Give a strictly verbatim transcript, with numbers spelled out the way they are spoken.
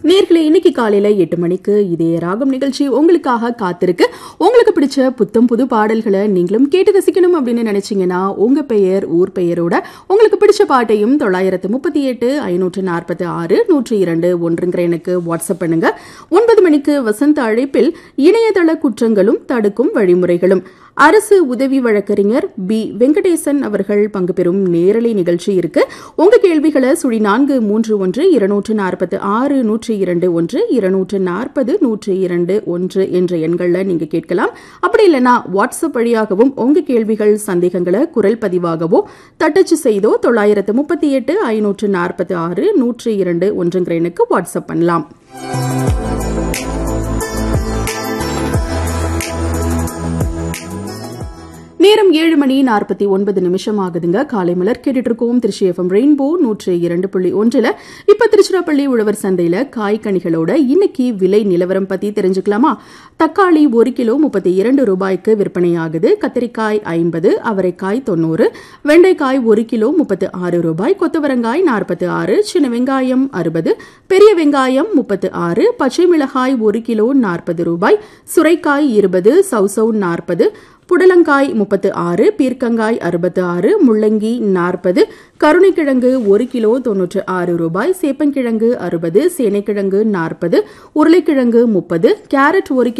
நேர்களே, இன்னைக்கு காலையில எட்டு மணிக்கு இதே ராகம் நிகழ்ச்சி உங்களுக்காக காத்திருக்கு. உங்களுக்கு பிடிச்ச புத்தம் புது பாடல்களை நீங்களும் கேட்டு ரசிக்கணும் அப்படின்னு நினைச்சீங்கன்னா உங்க பெயர் ஊர் பெயரோட உங்களுக்கு பிடிச்ச பாட்டையும் தொள்ளாயிரத்து முப்பத்தி எட்டு ஐநூற்று நாற்பத்தி ஆறு நூற்றி இரண்டு ஒன்றுங்கிற எனக்கு வாட்ஸ்அப் பண்ணுங்க. ஒன்பது மணிக்கு வசந்த அழைப்பில் இணையதள குற்றங்களும் தடுக்கும் வழிமுறைகளும் அரசு உதவி வழக்கறிஞர் பி வெங்கடேசன் அவர்கள் பங்கு பெறும் நேரலை நிகழ்ச்சி இருக்கு. உங்க கேள்விகளை சுழி நான்கு மூன்று ஒன்று இருநூற்று நாற்பத்தி ஆறு நூற்றி இரண்டு ஒன்று இருநூற்று நாற்பது நூற்றி இரண்டு ஒன்று என்ற எண்கள்ல நீங்க கேட்கலாம். அப்படி இல்லைன்னா வாட்ஸ்அப் வழியாகவும் உங்க கேள்விகள் சந்தேகங்களை குரல் பதிவாகவோ தட்டச்சு செய்தோ தொள்ளாயிரத்து முப்பத்தி எட்டு ஐநூற்று நாற்பத்தி ஆறு நூற்றி இரண்டு ஒன்றுங்கிற எண்ணுக்கு வாட்ஸ்அப் பண்ணலாம். நேரம் ஏழு மணி நாற்பத்தி ஒன்பது நிமிஷம் ஆகுதுங்க. காலை மலர் கேட்டுட்டு இருக்கோம். திருச்சி எஃப்எம் ரெயின்போ நூற்றி இரண்டு புள்ளி ஒன்றுல இப்ப திருச்சிராப்பள்ளி உழவர் சந்தையில காய்கனிகளோட இன்னைக்கு விலை நிலவரம் பத்தி தெரிஞ்சுக்கலாமா? தக்காளி ஒரு கிலோ முப்பத்தி இரண்டு ரூபாய்க்கு விற்பனையாகுது. கத்திரிக்காய் ஐம்பது, அவரைக்காய் தொண்ணூறு, வெண்டைக்காய் ஒரு கிலோ முப்பத்தி ஆறு ரூபாய், கொத்தவரங்காய் நாற்பத்தி ஆறு, சின்ன வெங்காயம் அறுபது, பெரிய வெங்காயம் முப்பத்தி ஆறு, பச்சை மிளகாய் ஒரு கிலோ நாற்பது ரூபாய், சுரைக்காய் இருபது, சௌசௌ நாற்பது, புடலங்காய் முப்பத்தி ஆறு, பீர்க்கங்காய் அறுபத்தி ஆறு, முள்ளங்கி நாற்பது, கருணைக்கிழங்கு ஒரு கிலோ தொன்னூற்று ஆறு ரூபாய், சேப்பங்கிழங்கு அறுபது, சேனைக்கிழங்கு நாற்பது, உருளைக்கிழங்கு முப்பது, கேரட் ஒரு